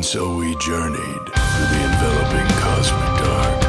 so we journeyed through the enveloping cosmic dark.